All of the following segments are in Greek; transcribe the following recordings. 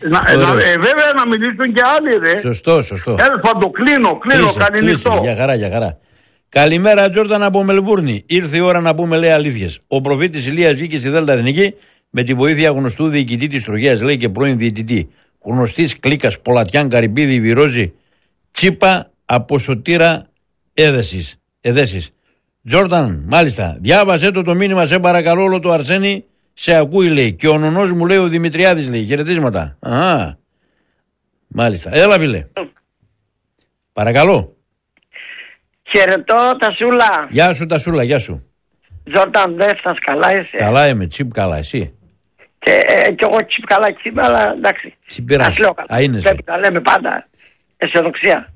Βέβαια να μιλήσουν και άλλοι, ρε. Σωστό. Θα το κλείνω, καλή νυχτό. Για χαρά. Καλημέρα, Τζόρνταν από Μελβούρνη. Ήρθε η ώρα να πούμε, λέει, αλήθειες. Ο προφήτης Ηλίας βγήκε στη Δέλτα Εθνική με τη βοήθεια γνωστού διοικητή της Τροχέας, λέει, και πρώην διαιτητή. Γνωστής κλίκας Πολατιάν Καρυπίδη Βιρόζη Τσίπα από Σωτήρα Εδέσης. Τζόρνταν, μάλιστα. Διάβασε το μήνυμα, σε παρακαλώ, όλο το Αρσένη. Σε ακούει, λέει. Και ο νονός μου, λέει, ο Δημητριάδης, λέει. Χαιρετίσματα. Μάλιστα. Έλα, φίλε. Παρακαλώ. Χαιρετώ, Τασούλα. Γεια σου, Τασούλα, γεια σου. Τζόρνταν, δεν φτάσει καλά, είσαι. Καλά είμαι, Τσίπ καλά, εσύ. Και εγώ Τσίπ καλά και είμαι, αλλά εντάξει. Συμπειράς. Πρέπει να λέμε πάντα αισιοδοξία.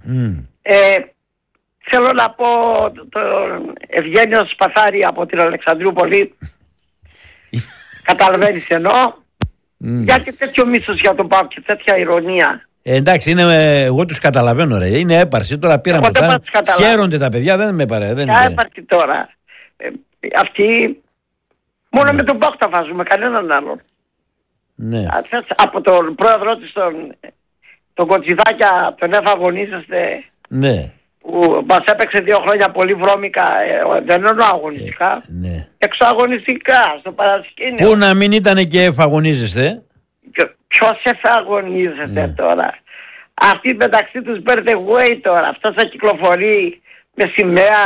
Θέλω να πω τον Ευγένιο Σπαθάρη από την Αλεξανδρούπολη. Καταλαβαίνεις εννοώ. Γιατί τέτοιο μίσος για τον ΠΑΟΚ και τέτοια ηρωνία. Εντάξει, εγώ τους καταλαβαίνω, ρε. Είναι έπαρση. Τώρα πήραμε τα. Χαίρονται τα παιδιά, δεν με παρέ. Ποια έπαρση τώρα. Αυτοί μόνο με τον ΠΑΟΚ τα βάζουμε, κανέναν άλλον. Ναι. Από τον πρόεδρό της, τον Κοτσιδάκια, τον εφαγωνίζεστε. Ναι. Που μας έπαιξε 2 χρόνια πολύ βρώμικα, δεν εννοώ αγωνιστικά. Ναι. Εξωαγωνιστικά, στο παρασκήνιο. Πού να μην ήταν και εφαγωνίζεστε. Ποιος εφαγωνίζεται τώρα. Αυτοί μεταξύ τους bird away τώρα. Αυτός θα κυκλοφορεί με σημαία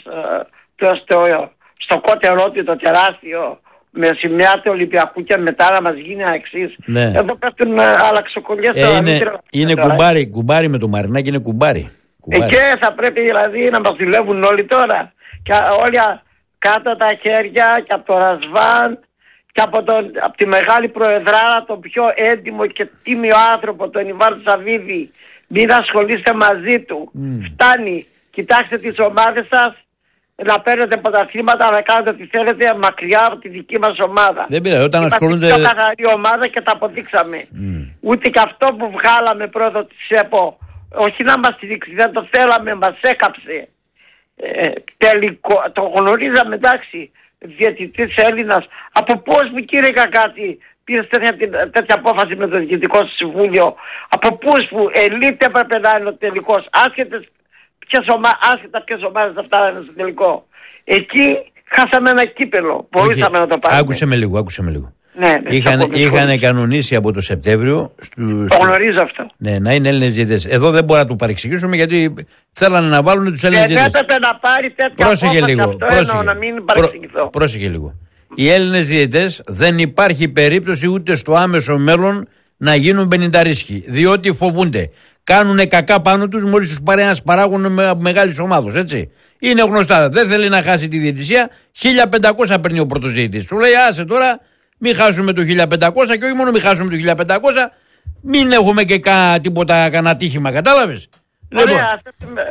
στο κότερό του το τεράστιο, με σημαία του Ολυμπιακού και μετά να μας γίνει εξής. Ναι. Εδώ πέφτουν αλλαξοκολλιές τώρα. Είναι κουμπάρι με το Μαρινάκι, είναι κουμπάρι. Εκεί θα πρέπει δηλαδή να μας δουλεύουν όλοι τώρα. Και όλοι κάτω τα χέρια και από το Ρασβάν και από τη μεγάλη προεδράρα, τον πιο έντιμο και τίμιο άνθρωπο, τον Ιβάν Σαββίδη. Μην ασχολείστε μαζί του. Φτάνει. Κοιτάξτε τις ομάδες σας, να παίρνετε πρωταθλήματα, να κάνετε ό,τι θέλετε μακριά από τη δική μας ομάδα. Δεν πειράζει, όταν ασχολούνται. Είμαστε πιο καθαρή ομάδα και τα αποδείξαμε. Ούτε και αυτό που βγάλαμε πρόεδρο της ΕΠΟ, όχι να μας στηρίξει, δεν το θέλαμε, μας έκαψε. Τελικό, το γνωρίζαμε, εντάξει, διαιτητής Έλληνας. Από πώς μου, κύριε Κακάτη, πήρες τέτοια απόφαση με το Διοικητικό Συμβούλιο? Από πώς που ελίτ έπρεπε να είναι ο τελικός, άσχετα ποιες ομάδες θα φτάνανε στο τελικό. Εκεί χάσαμε ένα κύπελο, μπορούσαμε να το πάρουμε. Άκουσε με λίγο. Ναι, είχαν κανονίσει από το Σεπτέμβριο. Το γνωρίζω αυτό. Ναι, να είναι Έλληνες διαιτητές. Εδώ δεν μπορούμε να του παρεξηγήσουμε γιατί θέλανε να βάλουν τους Έλληνες διαιτητές. Δεν έπρεπε να πάρει τέτοια απόφαση. Αυτό εννοώ, να μην παρεξηγηθώ. Πρόσεχε λίγο. Οι Έλληνες διαιτητές δεν υπάρχει περίπτωση ούτε στο άμεσο μέλλον να γίνουν 50ρίσκοι. Διότι φοβούνται. Κάνουν κακά πάνω τους μόλις τους πάρει ένας παράγων μεγάλης ομάδος, έτσι. Είναι γνωστά. Δεν θέλει να χάσει τη διαιτησία. 1500 παίρνει ο πρώτος διαιτητής. Σου λέει, άσε τώρα. Μην χάσουμε το 1500 και όχι μόνο μην χάσουμε το 1500, μην έχουμε και κανένα τύχημα, κατάλαβες. Ωραία,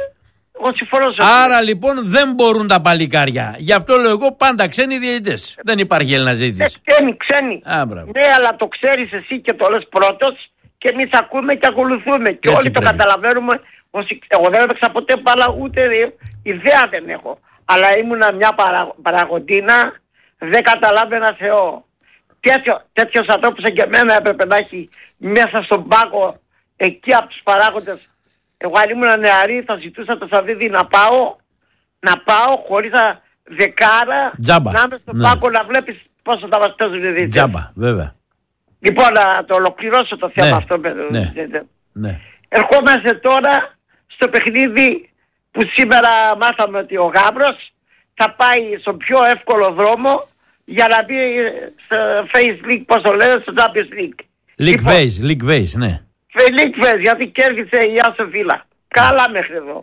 άρα λοιπόν δεν μπορούν τα παλικάρια. Γι' αυτό λέω εγώ πάντα ξένοι διαιτητές. Δεν υπάρχει Έλληνας διαιτητής. Ξένοι. Ναι, αλλά το ξέρεις εσύ και το λες πρώτος και εμείς ακούμε και ακολουθούμε. Και όλοι το καταλαβαίνουμε. Εγώ δεν έπαιξα ποτέ μπάλα, ούτε ιδέα δεν έχω. Αλλά ήμουνα μια παραγοντίνα, δεν καταλάβαινα Θεό. Τέτοιος ανθρώπους και εμένα έπρεπε να έχει μέσα στον πάγκο εκεί από τους παράγοντες. Εγώ αν ήμουν νεαρή θα ζητούσα το Σαββίδι να πάω χωρίς δεκάρα, τζάμπα, να είμαι στον πάγκο να βλέπεις πόσο θα μας παίζουν οι διαιτητές. Τζάμπα, βέβαια. Λοιπόν, να το ολοκληρώσω το θέμα αυτό. Ναι. Ερχόμαστε τώρα στο παιχνίδι που σήμερα μάθαμε ότι ο Γάβρος θα πάει στον πιο εύκολο δρόμο για να μπει στο Face League, πώς το λένε, στο Champions League. League Base, ναι. League Base, γιατί κέρδισε η Άσο Βίλα. Καλά μέχρι εδώ.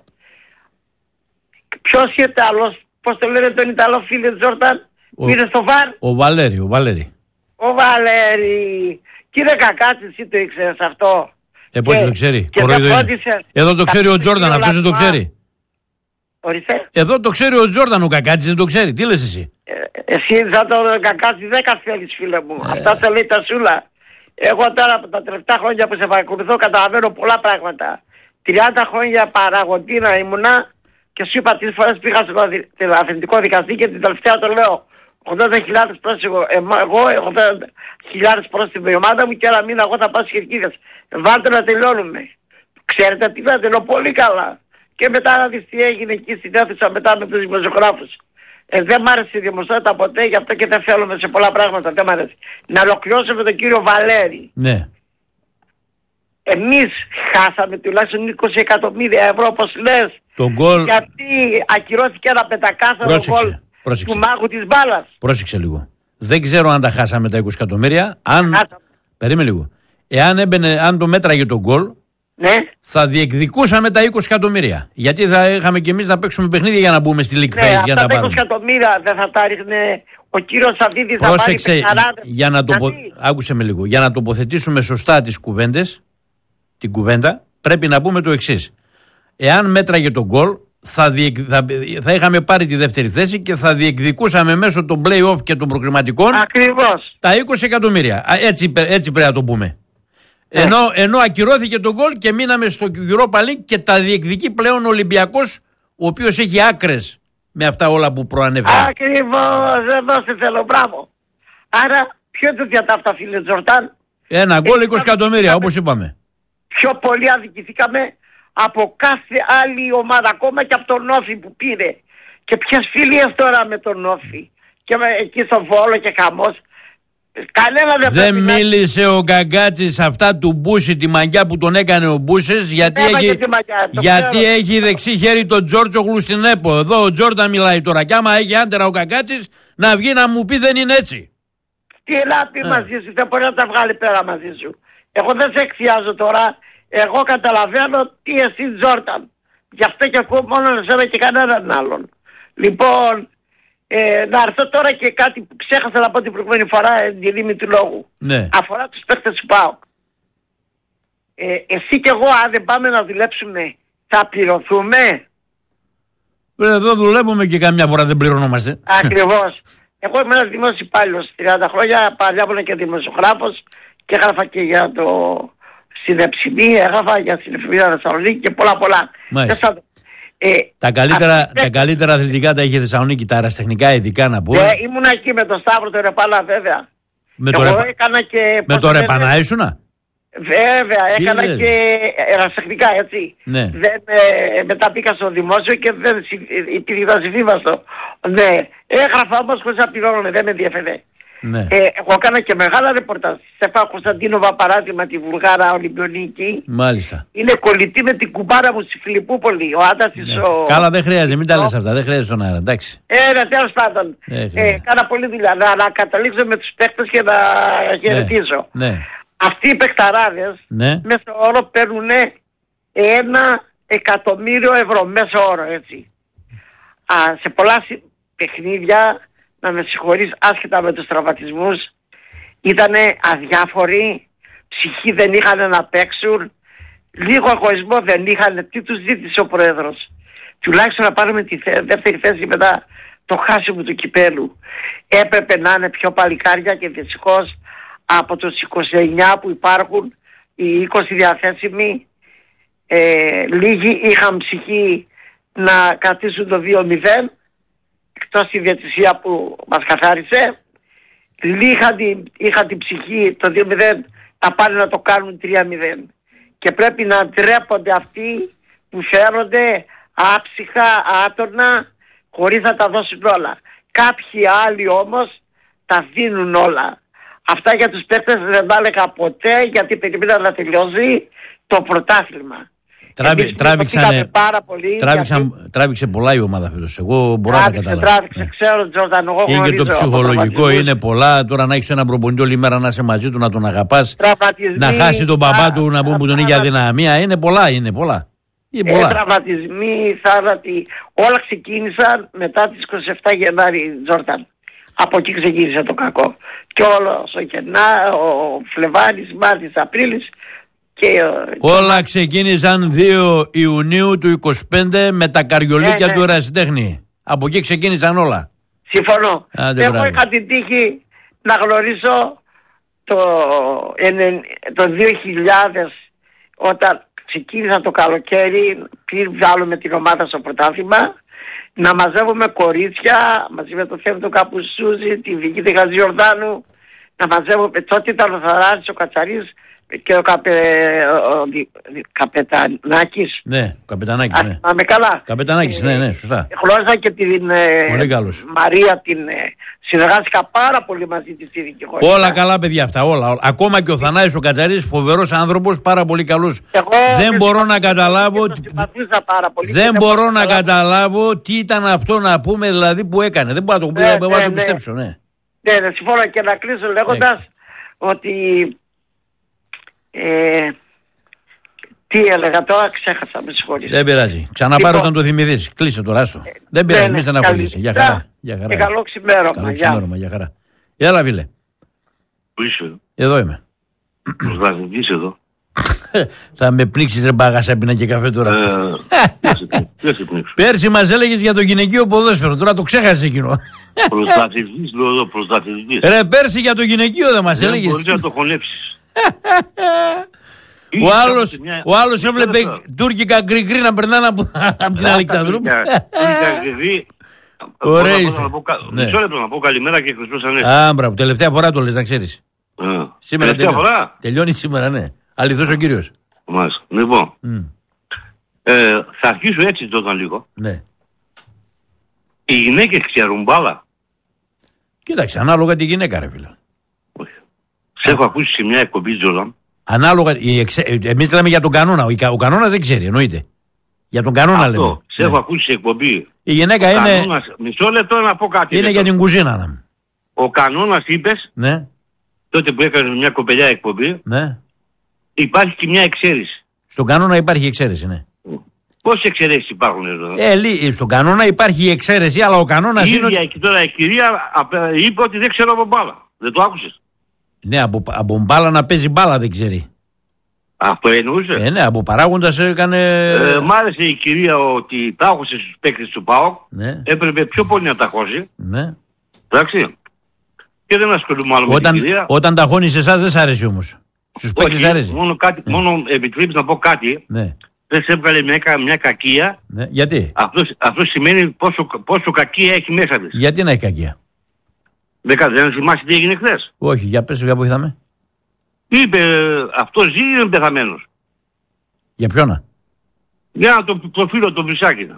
Ποιος είναι άλλος, πώς το λένε τον Ιταλό φίλο Τζόρνταν, που είναι στο ΒΑΡ? Ο Βαλέρη. Ο Βαλέρη. Κύριε Κακάτση, εσύ το ήξερες αυτό? Πώς το ξέρει? Εδώ το ξέρει ο Τζόρνταν, αυτός δεν το ξέρει. Ορίστε. Εδώ το ξέρει ο Τζόρνταν, ο Κακάτσης δεν το ξέρει. Τι λες εσύ? Εσύ σαν τον Κακάτση 10 θέλεις, φίλε μου. Αυτά τα λέει τα Σούλα. Εγώ τώρα από τα τελευταία χρόνια που σε παρακολουθώ καταλαβαίνω πολλά πράγματα. 30 χρόνια παραγοντίνα ήμουνα και σου είπα 3 φορές πήγα στο αθλητικό δικαστή και την τελευταία το λέω. 80.000 πρόσημο, εγώ 80.000 πρόσημο η ομάδα μου και ένα μήνα εγώ θα πάω στις Κερκίδες. Βάλτε να τελειώνουμε. Ξέρετε τι θα τελειώνω πολύ καλά. Και μετά να δεις τι έγινε εκεί στην αίθουσα μετά με τους δημοσιογράφους. Δεν μ' άρεσε η δημοσιότητα ποτέ, γι' αυτό και δεν θέλουμε σε πολλά πράγματα, δεν μ' άρεσε. Να ολοκληρώσω με τον κύριο Βαλέρη. Ναι. Εμείς χάσαμε τουλάχιστον 20 εκατομμύρια ευρώ όπως λες. Το γκολ... Γιατί ακυρώθηκε ένα πεντακάθαρο γκολ του μάγου της μπάλας. Πρόσεξε λίγο. Δεν ξέρω αν τα χάσαμε τα 20 εκατομμύρια. Περίμενε λίγο. Αν το μέτραγε το γκολ, ναι, θα διεκδικούσαμε τα 20 εκατομμύρια. Γιατί θα είχαμε κι εμείς να παίξουμε παιχνίδια για να μπούμε στη League Phase. Για να τα 20 εκατομμύρια δεν θα τα ρίχνε ο κύριος Σαββίδης. Πρόσεξε, άκουσε με λίγο. Για να τοποθετήσουμε σωστά τις κουβέντες, την κουβέντα, πρέπει να πούμε το εξής. Εάν μέτραγε το γκολ, θα είχαμε πάρει τη δεύτερη θέση και θα διεκδικούσαμε μέσω των play-off και των προκριματικών τα 20 εκατομμύρια. Έτσι πρέπει να το πούμε. Ενώ ακυρώθηκε το γκολ και μείναμε στο Europa League και τα διεκδικεί πλέον ο Ολυμπιακός, ο οποίος έχει άκρες με αυτά όλα που προανέφερα. Ακριβώς, εδώ σε θέλω, μπράβο. Άρα, ποιο το διατάφτα, φίλε Τζορτάν? Ένα γκολ 20 εκατομμύρια, όπως είπαμε. Πιο πολύ αδικηθήκαμε από κάθε άλλη ομάδα, ακόμα και από τον Νόφι που πήρε. Και ποιες φιλίες τώρα με τον Νόφι. Και εκεί στον Βόλο και χαμός. Κανένα δεν μίλησε ο Γκαγκάτσης αυτά του Μπούση, τη μαγιά που τον έκανε ο Μπούσες, γιατί έχει δεξί χέρι τον Τζόρτζογλου στην ΕΠΟ. Εδώ ο Τζόρνταν μιλάει τώρα. Και άμα έχει άντερα ο Γκαγκάτσης να βγει να μου πει δεν είναι έτσι. Τι να πει μαζί σου, δεν μπορεί να τα βγάλει πέρα μαζί σου. Εγώ δεν σε εκθιάζω τώρα. Εγώ καταλαβαίνω τι εσύ Τζόρνταν. Γι' αυτό και ακούω μόνο εσένα και κανέναν άλλον. Λοιπόν, να έρθω τώρα και κάτι που ξέχασα να πω την προηγούμενη φορά, τη δήμη του λόγου. Ναι. Αφορά τους παίκτες του ΠΑΟΚ. Εσύ και εγώ αν δεν πάμε να δουλέψουμε θα πληρωθούμε? Εδώ δουλεύουμε και καμιά φορά δεν πληρωνόμαστε. Ακριβώς. Εγώ είμαι ένας δημόσιος υπάλληλος 30 χρόνια, παλιά ήμουν και δημοσιογράφος και έγραφα και για το Συνεψινή, έγραφα για την εφημερίδα Θεσσαλονίκη και πολλά. Τα καλύτερα αθλητικά τα είχε Θεσσαλονίκη, τα αεραστεχνικά ειδικά να πούμε. Ήμουν εκεί με τον Σταύρο το Ρεπάλα βέβαια. Με το Ρεπανά ήσουνα? Βέβαια, έκανα και αεραστεχνικά, έτσι. Ναι. Μετά πήγα στο δημόσιο και δεν υπήρχε τα συμφίβαστο. Ναι, έγραφα όμως χωρίς να πληρώνομαι, δεν με ενδιαφέρε. Ναι. Εγώ έκανα και μεγάλα ρεπορτάζ. Στέφα Κωνσταντίνοβα, παράδειγμα, τη Βουλγάρα Ολυμπιονίκη. Μάλιστα. Είναι κολλητή με την κουμπάρα μου στη Φιλιππούπολη. Ο άντρας της. Ναι. Καλά, δεν χρειάζεται, μην τα λες αυτά. Δεν χρειάζεται τον αέρα, εντάξει. Ναι, τέλος πάντων. Κάνα πολλή δουλειά. Να καταλήξω με τους παίκτες και να χαιρετήσω. Ναι. Αυτοί οι παικταράδες μέσω όρο παίρνουν 1 εκατομμύριο ευρώ μέσω όρο, έτσι. Σε πολλά παιχνίδια, να με συγχωρείς, άσχετα με τους τραυματισμούς, ήτανε αδιάφοροι, ψυχή δεν είχαν να παίξουν, λίγο εγωισμό δεν είχαν. Τι τους ζήτησε ο πρόεδρος? Τουλάχιστον να πάρουμε τη δεύτερη θέση μετά το χάσιμο του κυπέλου. Έπρεπε να είναι πιο παλικάρια και δυστυχώς από τους 29 που υπάρχουν, οι 20 διαθέσιμοι, λίγοι είχαν ψυχή να κρατήσουν το 2-0, εκτός τη διαιτησία που μας καθάρισε. Λίγοι είχαν την ψυχή το 2-0 να πάνε να το κάνουν 3-0. Και πρέπει να ντρέπονται αυτοί που φέρονται άψυχα, άτονα, χωρίς να τα δώσουν όλα. Κάποιοι άλλοι όμως τα δίνουν όλα. Αυτά για τους παίκτες δεν τα έλεγα ποτέ, γιατί περιμένω να τελειώσει το πρωτάθλημα. Τράβηξε πολλά η ομάδα φέτος. Εγώ μπορώ να τα καταλάβω. Τράβηξε, ξέρω Τζόρνταν, εγώ γνωρίζω. Και το ψυχολογικό είναι πολλά. Τώρα να έχεις έναν προπονητή όλη μέρα να είσαι μαζί του, να τον αγαπάς, να χάσει τον παπά του, να πούμε που τον είχε αδυναμία. Είναι πολλά. Τραυματισμοί, θάνατοι, όλα ξεκίνησαν μετά τις 27 Γενάρη, Τζόρνταν. Από εκεί ξεκίνησε το κακό. Και όλο ο Φλεβάρης, Μάρτης, Απρίλης και... Όλα ξεκίνησαν 2 Ιουνίου του 25 με τα καριολίκια του Ερασιτέχνη. Από εκεί ξεκίνησαν όλα. Συμφωνώ. Εγώ είχα την τύχη να γνωρίσω το 2000 όταν ξεκίνησα το καλοκαίρι πριν βγάλουμε την ομάδα στο πρωτάθλημα, να μαζεύουμε κορίτσια μαζί με το Θέμη του Καπουσούζη, τη Βική τη Χατζιορδάνου, να μαζεύουμε. Τότε ήταν ο Θαράρης, ο Κατσαρής και ο Καπετανάκης. Ναι, ο Καπετανάκης, ναι. Πάμε καλά. Καπετανάκης, ναι, σωστά. Γνώριζα και την Μαρία, την συνεργάστηκα πάρα πολύ μαζί της στη Δική Χωρίδα. Όλα καλά παιδιά αυτά, όλα. Ακόμα και ο Θανάης ο Κατσαρής, φοβερός άνθρωπος, πάρα πολύ καλός. Δεν μπορώ να καταλάβω. Δεν μπορώ να καταλάβω τι ήταν αυτό να πούμε δηλαδή που έκανε. Δεν μπορώ να το πιστέψω, ναι. Ναι, συμφωνώ και να κλείσω λέγοντας ότι τι έλεγα τώρα, ξέχασα, με συγχωρείς. Δεν πειράζει. Ξαναπάρω όταν το θυμηθείς. Κλείσε το ράστο. Δεν πειράζει, μη στεναχωρήσει. Για χαρά. Και καλό ξημέρωμα. Για χαρά. Έλα, φίλε. Πού είσαι? Εδώ είμαι. Προσβασμικής εδώ. Θα με πνίξεις ρε μπάγασα, έπινα και καφέ τώρα. Πέρσι μας έλεγες για το γυναικείο ποδόσφαιρο, τώρα το ξέχασες εκείνο. Προστατευτής, λέω εδώ, προστατευτής. Ρε πέρσι για το γυναικείο δεν μας έλεγες. Δεν μπορείς να το χωνέψεις. Ο άλλος έβλεπε τουρκικά γκρι να περνάνε από την Αλεξανδρούπολη. Τουρκικά γκρι. Ωραία είστε. Μισό λεπτό να πω καλημέρα και Χριστός Ανέστη. Α, μπράβο, τελευταία φορά το λες να ξέρεις. Σήμερα τελειώνει σήμερα, ναι. Αληθώς ο κύριος. Μάλιστα. Λοιπόν, θα αρχίσω έτσι τότε λίγο. Ναι. Οι γυναίκες ξέρουν μπάλα. Κοίταξε, ανάλογα τη γυναίκα ρε φίλε. Όχι. Σε έχω ακούσει σε μια εκπομπή Τζόλαν. Ανάλογα, εμείς λέμε για τον κανόνα. Ο κανόνας δεν ξέρει, εννοείται. Για τον κανόνα λέμε. Σε έχω ακούσει σε εκπομπή. Η γυναίκα είναι. Μισό λεπτό να πω κάτι. Είναι για την κουζίνα. Ο κανόνας είπες. Ναι. Τότε που έκανε μια κοπελιά εκπομπή. Ναι. Υπάρχει και μια εξαίρεση. Στον κανόνα υπάρχει εξαίρεση, ναι. Πόσες εξαιρέσεις υπάρχουν εδώ? Στον κανόνα υπάρχει η εξαίρεση, αλλά ο κανόνας είναι. Και τώρα η κυρία είπε ότι δεν ξέρω από μπάλα. Δεν το άκουσες? Ναι, από μπάλα να παίζει μπάλα δεν ξέρει. Αυτό εννοούσε. Ναι, από παράγοντας έκανε. Μ' άρεσε η κυρία ότι τα άκουσε στους παίκτες του ΠΑΟΚ. Ναι. Έπρεπε πιο πολύ να τα χώσει. Ναι. Εντάξει. Και δεν ασχολούμαι άλλο με την κυρία. Όταν τα χώνεις εσάς δεν σ' αρέσει όμως. Στους παίκτες αρέσει. Μόνο επιτρέπεις να πω κάτι. Ναι. Δεν σε έβγαλε μια κακία. Ναι. Γιατί? Αυτό σημαίνει πόσο κακία έχει μέσα της. Γιατί να έχει κακία? Δεν θυμάσαι τι έγινε χθες? Όχι, για πες, για βοηθάμε. Είπε, αυτό ζει ή είναι πεθαμένος? Για ποιόνα? Για το φίλο το Βρυσάκη.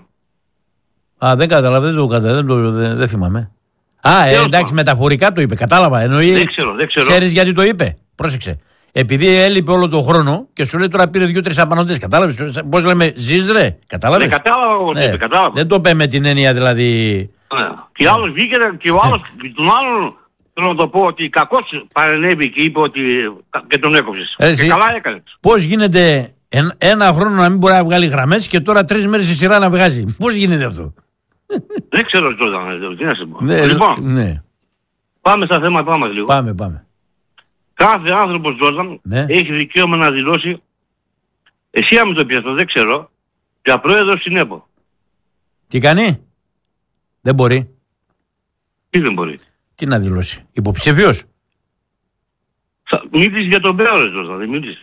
Α, δεν κατάλαβα, δεν θυμάμαι. Εντάξει, μεταφορικά το είπε, κατάλαβα. Εννοεί. Δεν ξέρω. Ξέρεις γιατί το είπε? Πρόσεξε. Επειδή έλειπε όλο τον χρόνο και σου λέει τώρα πήρε 2-3 απανωτές. Κατάλαβες? Πώς λέμε, ζεις ρε? Κατάλαβες? Κατάλαβα. Δεν το είπε με την έννοια δηλαδή. Και ο άλλος βγήκε και ο άλλος, τον άλλον θέλω να το πω ότι κακώς παρενέβη και είπε ότι και τον έκοψες. Και καλά έκανες. Πώς γίνεται ένα χρόνο να μην μπορεί να βγάλει γραμμές και τώρα 3 μέρες στη σειρά να βγάζει? Πώς γίνεται αυτό? Δεν ξέρω τι να σε πω. Λοιπόν, πάμε στα θέματα μας λίγο. Πάμε. Κάθε άνθρωπος Τζόρνταν έχει δικαίωμα να δηλώσει, εσύ αν το πιαστώ δεν ξέρω, για πρόεδρος στην ΕΠΟ. Τι κάνει? Δεν μπορεί. Τι δεν μπορεί? Τι να δηλώσει? Υποψηφίος? Μίλησες για τον Μπέο ρε Τζόρνταν, δεν μίλησες?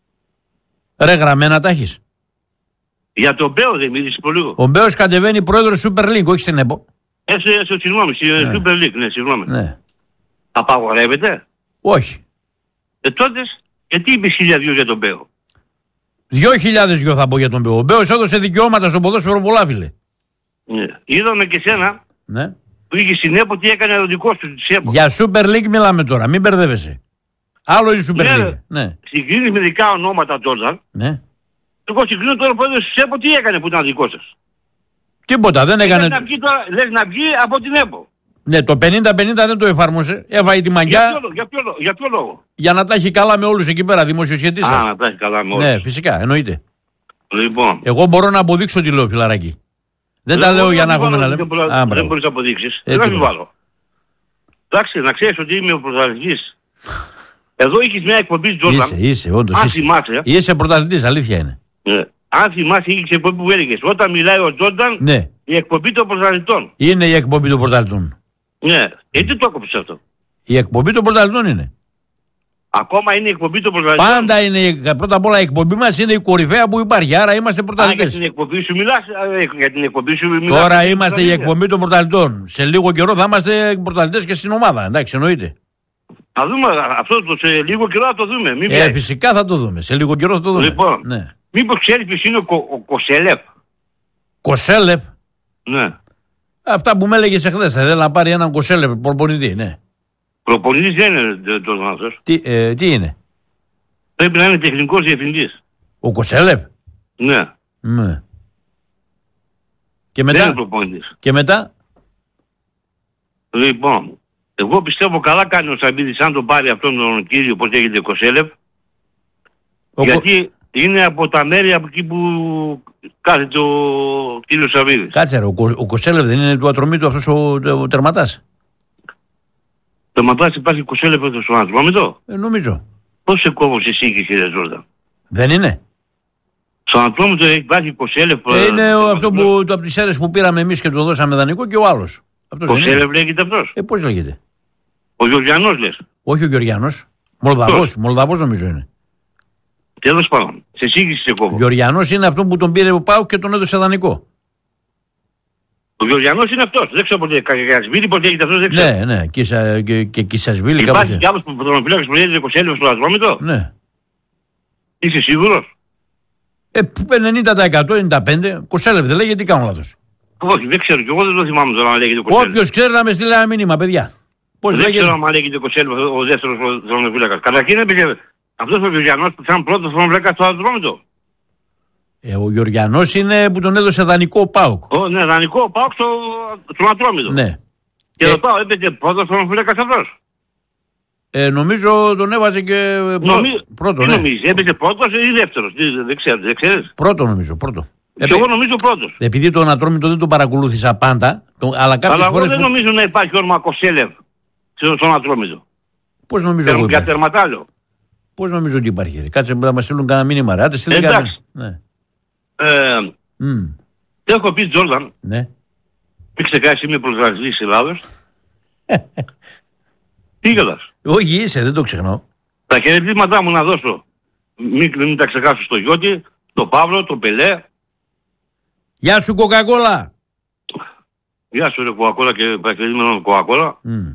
Ρε γραμμένα τα έχεις? Για τον Μπέο δεν μίλησες πολύ λίγο? Ο Μπέος κατεβαίνει πρόεδρος Super League, όχι στην ΕΠΟ. Συγγνώμη, Super League, ναι, συγγνώμη. Ναι. Απαγορεύεται? Όχι. Τότε, γιατί είπες 1.000 για τον Μπέο? 2.000 δυο θα πω για τον Μπέο. Ο Μπέος έδωσε δικαιώματα στον ποδόσφαιρο πολλά, φίλε. Ναι. Είδαμε και σένα που είχε στην ΕΠΟ τι έκανε ο δικός του της ΕΠΟ. Για Super League μιλάμε τώρα, μην μπερδεύεσαι. Άλλο η Super League. Ναι. Συγκρίνεις μερικά ονόματα Τζόρνταν. Ναι. Εγώ συγκρίνω τώρα που έδωσε της ΕΠΟ τι έκανε που ήταν δικό σας? Τίποτα, δεν έκανε. Λες να βγει από την ΕΠΟ. Ναι, το 50-50 δεν το εφάρμοσε. Έβαει τη μαγιά. Για ποιο λόγο? Για να τα έχει καλά με όλους εκεί πέρα, δημοσιοσχετής. Να τα έχει καλά με όλους. Ναι, φυσικά, εννοείται. Λοιπόν. Εγώ μπορώ να αποδείξω τι λέω, φιλαράκι. Δεν τα λέω για να έχουμε να λέμε. Δεν μπορείς να αποδείξεις. Δεν θα βάλω. Εντάξει, να ξέρεις ότι είμαι ο πρωταθλητής. Εδώ έχεις μια εκπομπή Τζόρνταν. Είσαι, όντως. Είσαι πρωταθλητής, αλήθεια είναι. Αν θυμάσαι, είχε εκπομπή που έλεγες. Όταν μιλάει ο Τζόρνταν, η εκπομπή των πρωταθλητών. Είναι η εκπομπή των πρωταθλητών. Ναι. Τι το έκοψες αυτό? Η εκπομπή των πρωταθλητών είναι. Ακόμα είναι η εκπομπή των πρωταθλητών. Πάντα είναι. Πρώτα απ' όλα η εκπομπή μας είναι η κορυφαία που υπάρχει. Άρα είμαστε πρωταθλητές. Για την εκπομπή σου μιλάς. Για την εκπομπή σου μιλάς. Τώρα είμαστε η εκπομπή των πρωταθλητών. Σε λίγο καιρό θα είμαστε πρωταθλητές και στην ομάδα. Εντάξει, εννοείται. Θα δούμε αυτό σε λίγο καιρό θα το δούμε. Φυσικά θα το δούμε. Σε λίγο καιρό θα το δούμε. Λοιπόν, ναι. Μήπως ξέρεις ποιος είναι ο Κοσέλεφ? Κοσέλεφ. Ναι. Αυτά που με έλεγες εχθές. Θα ήθελα να πάρει έναν Κοσέλεφ προπονητή, ναι. Προπονητής δεν είναι το άνθρωπος. Τι είναι? Πρέπει να είναι τεχνικός διευθυντής. Ο Κοσέλεφ. Ναι. Ναι. Και μετά. Δεν είναι προπονητής. Και μετά. Λοιπόν, εγώ πιστεύω καλά κάνει ο Σαμπίδης αν τον πάρει αυτόν τον κύριο, πώς λέγεται, Κοσέλεφ. Γιατί είναι από τα μέρη από εκεί που κάθεται ο κύριος Σαμπίδης. Κάτσε ρε, ο Κοσέλεφ δεν είναι του Ατρομήτου αυτός ο τερματάς? Τερματάς υπάρχει Κοσέλεφ στον Ατρόμητο? Νομίζω. Πώς σε κόβω σε εσύ κύριε Ζόρνταν? Δεν είναι? Στον Ατρόμητο υπάρχει Κοσέλεφ. Είναι αυτό που από τις αίρες που πήραμε εμείς και του δώσαμε δανεικό και ο άλλος. Κοσέλεφ λέγεται αυτός? Πώς λέγεται? Ο Γεωργιανός λες? Όχι ο Γεωργιανός. Μολδαβός νομίζω είναι. Τέλος πάντων, σε σύγκριση σε κόβω. Ο Γεωργιανός είναι αυτό που τον πήρε ο ΠΑΟΚ και τον έδωσε δανεικό. Ο Γεωργιανός είναι αυτός. Δεν ξέρω ποτέ. Κασβίλη ποτέ έχετε αυτός, δεν ξέρω. Ναι, και Κισασβίλη. Υπάρχει κι άλλος που τον φυλάξει που λέγεται Κοσέλεφ στο Ατρόμητο? Ναι. Είσαι σίγουρος? 90%, 95%. Κοσέλεφ δεν λέγεται, τι κάνω λάθος? Όχι, δεν ξέρω. Και εγώ δεν το θυμάμαι τώρα να λέγεται Κοσέλεφ. Όποιος ξέρει να με στείλει ένα μήνυμα, παιδιά. Πώς δεν ξέρω αν λέγεται Κοσέλεφ ο δεύτερος θρονοφύλακας. Καταρχήν έπαιζε αυτός ο Γεωργιανός που ήταν πρώτος θρονοφύλακας στο Ατρόμητο. Ο Γεωργιανός είναι που τον έδωσε δανεικό ο ΠΑΟΚ. Ναι, δανεικό ο ΠΑΟΚ στον Ατρόμητο. Ναι. Και ο ΠΑΟΚ έπαιζε πρώτος θρονοφύλακας αυτός. Νομίζω τον έβαζε και πρώτο. Τι νομίζεις, έπαιζε πρώτος ή δεύτερος? Δεν ξέρεις. Πρώτο νομίζω, πρώτο. Και εγώ νομίζω πρώτος. Επειδή τον Ατρόμητο δεν τον παρακολούθησα πάντα, αλλά κάποιες φορές. Εγώ δεν νομίζω να υπάρχει όνομα Κοσέλεφ στον Ατρόμητο. Πώς νομίζω ότι για τερματάλιο. Πώς νομίζω ότι υπάρχει? Κάτσε να μας στείλουν κανένα μήνυμα. Εντάξει. Ναι. Έχω πει Τζόρνταν. Ναι. Μην ξεκάσεις, είμαι πρωταθλητής της Ελλάδος. Τι γελάς? Όχι, είσαι, δεν το ξεχνώ. Τα χαιρετίσματά μου να δώσω. Μην τα ξεχάσω στο Γιώτη, τον Παύλο, τον Πελέ. Γεια σου Κοκακόλα. Γεια σου ρε Κοκακόλα και παρακολουθήμενο Κοκακόλα.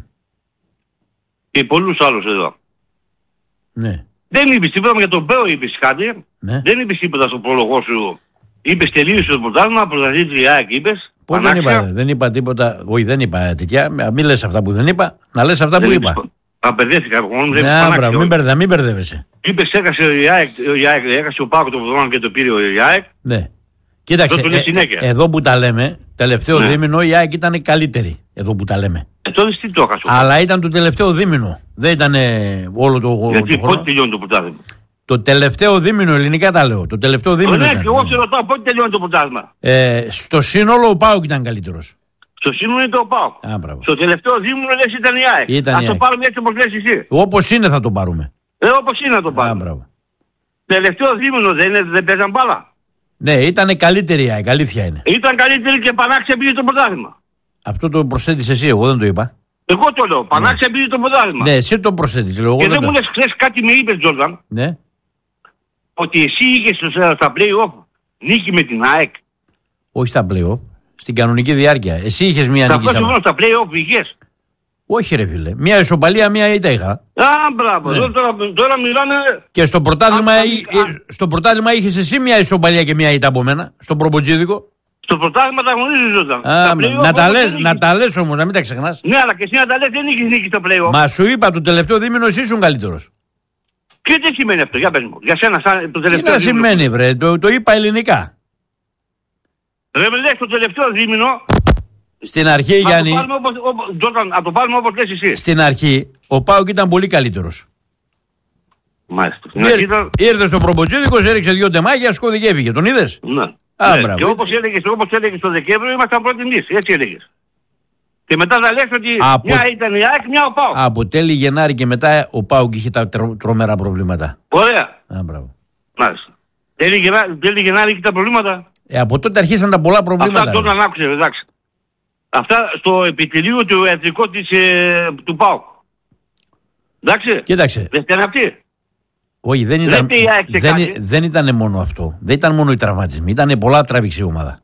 Και πολλούς άλλους εδώ. Ναι. Δεν είπες τίποτα για τον Πέο, είπες κάτι. Ναι. Δεν είπες τίποτα στο πρόλογο σου. Είπες τελείωσε το πρωτάθλημα, πρωταθλήτρια η ΑΕΚ είπες. Πώς δεν είπα τίποτα? Όχι, δεν είπα τέτοια. Μην λες αυτά που δεν είπα, να λες αυτά που είπα. Απαιδεύτηκα εγώ. Μην μπερδεύεσαι. Είπες έχασε η ΑΕΚ, έχασε ο ΠΑΟΚ το πρωτάθλημα και το πήρε η ΑΕΚ. Ναι. Κοίταξε, εδώ που τα λέμε, τελευταίο δίμηνο η ΑΕΚ ήταν καλύτερη. Εδώ που τα λέμε. Τότε τι το έχασε? Αλλά ήταν το τελευταίο δίμηνο. Δεν ήταν όλο το χρόνο. Γιατί πότε τελειώνει το πρωτάθλημα? Το τελευταίο δίμηνο, ελληνικά τα λέω. Το τελευταίο δίμηνο. Ναι, και εγώ σε ρωτάω πότε τελειώνει το πρωτάθλημα. Στο σύνολο ο ΠΑΟΚ ήταν καλύτερος. Στο σύνολο είναι το ΠΑΟΚ. Στο τελευταίο δίμηνο λες ήταν η ΑΕΚ. Ας το πάρουμε έτσι όπως λες εσύ. Όπως είναι θα το πάρουμε. Όπως είναι θα το πάρουμε. Τελευταίο δίμηνο δεν παίζαν μπάλα. Ναι, ήταν καλύτερη η ΑΕΚ, αλήθεια είναι. Ήταν καλύτερη και Πανάξια πήγε το πρωτάθλημα. Αυτό το προσθέτεις εσύ, εγώ δεν το είπα. Εγώ το λέω, Πανάξια πήγε το πρωτάθλημα. Ναι, εσύ το προσθέτεις. Και δεν μου λες χθες κάτι με είπες Τζόρνταν. Ναι. Ότι εσύ είχες στα play-off νίκη με την ΑΕΚ. Όχι στα play-off, στην κανονική διάρκεια. Εσύ είχες μία νίκη. Στα play-off είχες. Όχι ρε φίλε, μία ισοπαλία, μία ήττα είχα. Μπράβο, ναι. Τώρα μιλάμε. Και στο πρωτάθλημα είχες εσύ μία ισοπαλία και μία ήττα από μένα, στο προποτζίδικο. Στο πρωτάθλημα τα γνωρίζεις. Να τα λες όμως, να μην τα ξεχνάς. Ναι, αλλά και εσύ να τα λες, δεν είχες νίκη στο play-off. Μα σου είπα, το τελευταίο δίμηνο εσύ ήσουν καλύτερος. Και τι σημαίνει αυτό, για πες μου. Για σένα, το τελευταίο. Τι να σημαίνει, βρε, το είπα ελληνικά. Ρε με λες το τελευταίο δίμηνο. Στην αρχή, Γιάννη. Να το πάρουμε όπως λες εσύ. Στην αρχή, ο ΠΑΟΚ ήταν πολύ καλύτερος. Μάλιστα. Ήρθε στο προποτζίδικο, έριξε 2 τεμάκια, σκόθηκε, έφυγε. Τον είδες? Ναι. Και όπως έλεγες το Δεκέμβριο, ήμασταν πρώτοι εμείς. Έτσι έλεγες. Και μετά θα λες ότι μια ήταν η ΑΕΚ, μια ο ΠΑΟΚ. Από τέλη Γενάρη και μετά ο ΠΑΟΚ είχε τα τρομερά προβλήματα. Ωραία. Μπράβο. Μάλιστα. Τέλη Γενάρη είχε τα προβλήματα. Από τότε αρχίσαν τα πολλά προβλήματα. Αυτά τότε να άκουσες, εντάξει. Αυτά στο επιτελείο του ιατρικού του ΠΑΟΚ. Εντάξει. Κοίταξε. Δεν φταίνε αυτοί. Όχι, δεν ήταν μόνο αυτό. Δεν ήταν μόνο οι τραυματισμοί. Ήταν πολλά τράβηξε η ομάδα.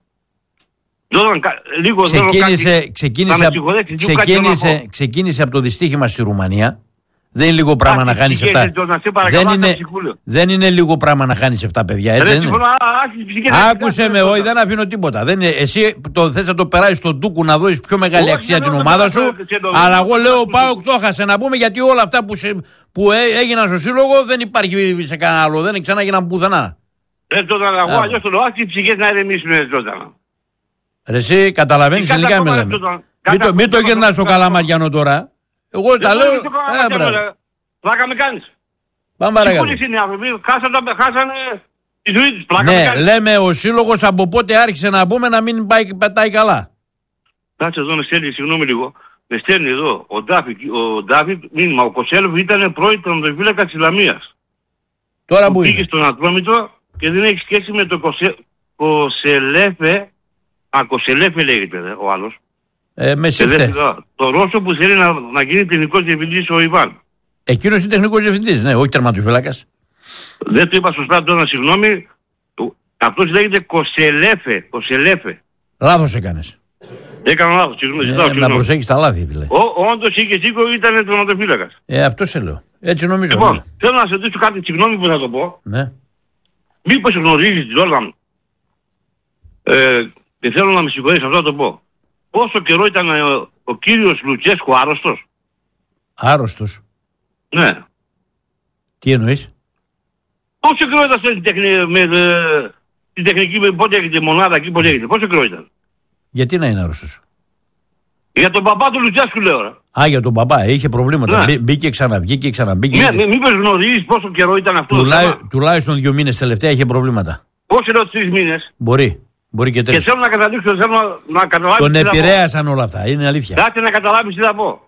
Ξεκίνησε από το δυστύχημα στη Ρουμανία. Δεν είναι λίγο πράγμα να χάνεις 7. Δεν είναι λίγο πράγμα να χάνεις 7 παιδιά, έτσι είναι. Άκουσε με, όχι, δεν αφήνω τίποτα. Εσύ θες να το περάσεις στον Τούκου να δώσεις πιο μεγάλη αξία την ομάδα σου. Αλλά εγώ λέω ΠΑΟΚ το έχασε να πούμε, γιατί όλα αυτά που έγιναν στο σύλλογο δεν υπάρχει σε κανένα άλλο. Δεν ξανάγιναν πουθενά. Εγώ αλλιώς το λέω, οι ψυχές να ηρεμήσουν. Εσύ καταλαβαίνεις ελληνικά με λέμε. Μην το γυρνάς στο Καλαμαριανό τώρα. Εγώ τα λέω. Πλάκα με κάνεις. Πάμε παρακάτω. Χάσανε τη ζωή τους. Ναι, λέμε ο σύλλογος από πότε άρχισε να πούμε να μην πετάει καλά. Κάτσε εδώ να στέλνει, συγγνώμη λίγο. Με στέλνει εδώ ο Ντάφιτ μήνυμα. Ο Κοσέλεφ ήταν πρώην τερματοφύλακα της Λαμίας. Τώρα που πήγε στον Ατρόμητο και δεν έχει σχέση με το Κοσελέφε. Κοσελέφε λέγεται ο άλλος. Με σύφτε. Το Ρώσο που θέλει να γίνει τεχνικός διευθυντής ο Ιβάν. Εκείνος είναι τεχνικός διευθυντής, ναι, όχι τερματοφύλακας. Δεν το είπα σωστά τώρα, συγγνώμη. Αυτός λέγεται Κοσελέφε. Λάθος έκανες. Έκανα λάθος, συγγνώμη. Να προσέχεις τα λάθη, φίλε. Όντως είχε σίγουρο ήταν τερματοφύλακας. Αυτό σε λέω. Έτσι νομίζω. Λοιπόν, θέλω να σε ρωτήσω κάτι, συγγνώμη που θα το πω. Ναι. Μήπως γνωρίζεις, Τζόρνταν, και θέλω να με συγχωρείς, αυτό θα το πω. Πόσο καιρό ήταν ο κύριος Λουτσέσκου άρρωστος? Άρρωστος? Ναι. Τι εννοείς? Πόσο καιρό ήταν στην τεχνική, πότε έχετε μονάδα εκεί, πότε έχετε, πόσο καιρό ήταν? Γιατί να είναι άρρωστος? Για τον παπά του Λουτσέσκου λέω τώρα. Για τον παπά, είχε προβλήματα. Ναι. Μπήκε, ξαναβγήκε, ξαναμπήκε. Ναι, μήπως γνωρίζεις πόσο καιρό ήταν αυτό? Τουλάχιστον 2 μήνες τελευταία είχε προβλήματα. Πόσο λέω 3 μήνες? Μπορεί και 3. Και θέλω να καταλήξω, θέλω να καταλάβεις. Τον επηρέασαν όλα αυτά, είναι αλήθεια. Κάτσε να καταλάβεις τι θα πω.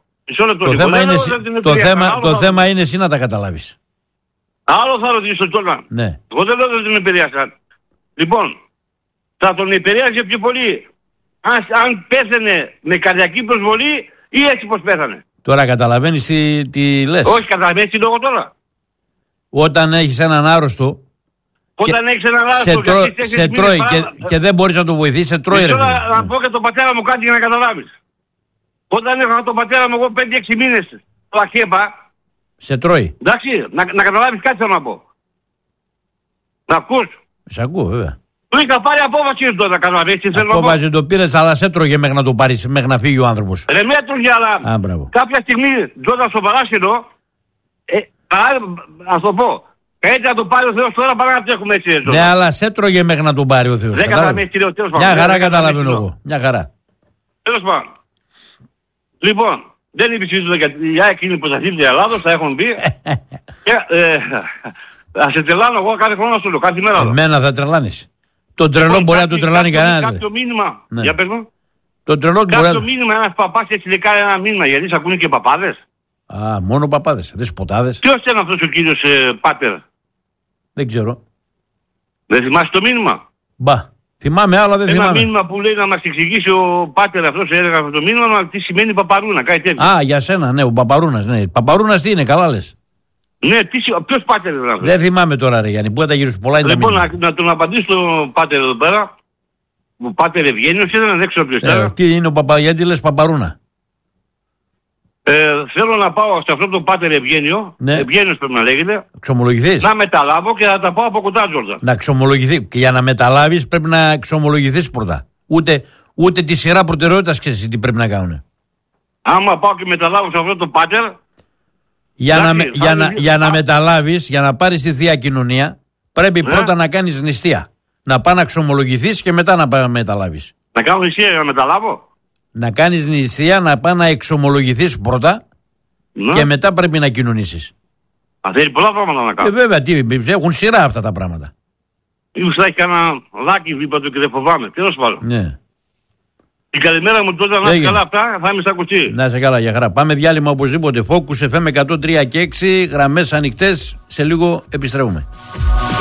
Το θέμα είναι εσύ να τα καταλάβεις. Άλλο θα ρωτήσω τώρα. Ναι. Εγώ δεν λέω ότι τον επηρέασαν. Λοιπόν, θα τον επηρέασε πιο πολύ αν πέθανε με καρδιακή προσβολή ή έτσι πως πέθανε. Τώρα καταλαβαίνεις τι λες? Όχι, καταλαβαίνεις τι λόγο τώρα. Όταν έχεις έναν άρρωστο, όταν έχεις έναν άρρωστο σε τρώει και δεν μπορείς να το βοηθήσεις, σε τρώει. Τώρα να πω και τον πατέρα μου κάτι για να καταλάβεις. Όταν είχα τον πατέρα μου εγώ 5-6 μήνες στο Αχέπα, σε τρώει. Εντάξει, να καταλάβεις κάτι θέλω να πω. Να ακούς? Σε ακούω βέβαια. Του είχα πάρει απόφαση τώρα, καταλαβαίνεις. Απόφαση το πήρες, αλλά σε τρώγε μέχρι να το πάρεις, μέχρι να φύγει ο άνθρωπος. Ρε με έτρωγε, αλλά κάποια στιγμή τότε στο παράσχεδο, ας το πω, έτσι να το πάρει ο Θεός τώρα παρά να τρέχουμε έτσι. Ναι, αλλά σε τρώγε μέχρι να το πάρει ο Θεός. Δεν καταλαβαίνεις τι λέω, τέλος πάντων. Μια χαρά καταλαβαίνω εγώ. Μια χαρά. Τέλος πάντων. Λοιπόν, δεν υπησύζονται γιατί η ΑΕΚ είναι πρωταθλήτρια Ελλάδος, θα έχουν πει. Θα σε τρελάνω εγώ κάθε χρόνο σου λέω, κάθε μέρα. Εμένα θα τρελάνεις. Τον τρελό μπορεί να τον τρελάνει κανένας. Κάποιο μήνυμα, για πες μου. Κάποιο μήνυμα, ένας παπάς έτσι λέει ένα μήνυμα, γιατί σε ακούνε και παπάδες. Μόνο παπάδες, δεν σποτάδες. Ποιος ήταν αυτός ο κύριος Πάτερ? Δεν ξέρω. Δεν θυμάσαι το μήνυμα? Μπα, θυμάμαι αλλά δεν θυμάμαι. Ένα μήνυμα που λέει να μας εξηγήσει ο Πάτερ αυτός, έλεγα αυτό το μήνυμα, τι σημαίνει παπαρούνα, κάτι τέτοιο. Για σένα, ναι, ο Παπαρούνας, ναι. Παπαρούνας τι είναι, καλά λες? Ναι, ποιος Πάτερ ήταν αυτό? Δεν θυμάμαι τώρα ρε Γιάννη, πού θα τα γυρίσει πολλά είναι. Λοιπόν, να τον απαντήσω στον Πάτερ εδώ πέρα. Ο Πάτερ Ευγένιος ήταν, δεν ξέρω ποιος ήταν. Τι είναι ο γιατί λες Παπαρούνα? Θέλω να πάω σε αυτό το Πάτερ Ευγένιο. Ναι. Ευγένιος πρέπει να λέγεται. Ξομολογηθείς. Να μεταλάβω και να τα πάω από κοντά, Τζόρνταν. Να ξομολογηθεί. Και για να μεταλάβεις πρέπει να ξομολογηθείς πρώτα. Ούτε τη σειρά προτεραιότητας ξέρεις τι πρέπει να κάνουν. Άμα πάω και μεταλάβω σε αυτό το Πάτερ. Για να μεταλάβεις, για να πάρεις τη Θεία Κοινωνία, πρέπει πρώτα να κάνεις νηστεία. Να πας να ξομολογηθείς και μετά να μεταλάβεις. Να κάνω νηστεία για να μεταλάβω. Να κάνεις νηστεία, να πας να εξομολογηθείς πρώτα και μετά πρέπει να κοινωνήσεις. Θέλει πολλά πράγματα να κάνω. Βέβαια, έχουν σειρά αυτά τα πράγματα. Ίσως θα έχει κανένα λάκι βήπα του και δεν φοβάμαι. Τέλος πάντων. Ναι. Την καλημέρα μου τότε, να είσαι καλά αυτά, θα είμαι στα κουτσί. Να είσαι καλά, για χαρά. Πάμε διάλειμμα οπωσδήποτε. Focus FM 103 και 6, γραμμές ανοιχτές. Σε λίγο επιστρέφουμε.